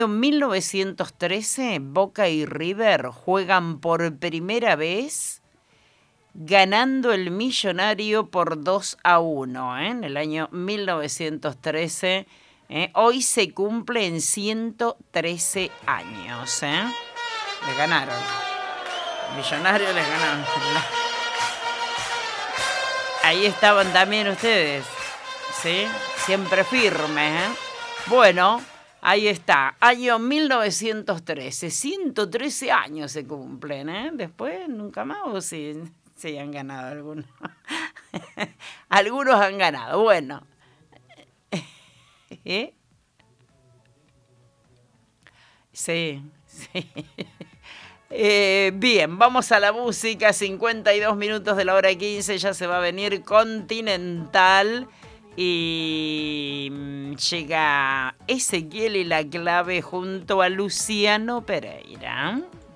En 1913, Boca y River juegan por primera vez ganando el Millonario por 2-1, en el año 1913. Hoy se cumplen 113 años. Le ganaron. Millonario les ganaron. Ahí estaban también ustedes, ¿sí? Siempre firmes, Bueno, ahí está. Año 1913. 113 años se cumplen, Después nunca más, o sí han ganado algunos. Algunos han ganado. Bueno. Sí. Bien, vamos a la música. 52 minutos de la hora 15. Ya se va a venir Continental. Y llega Ezequiel y la Clave junto a Luciano Pereira.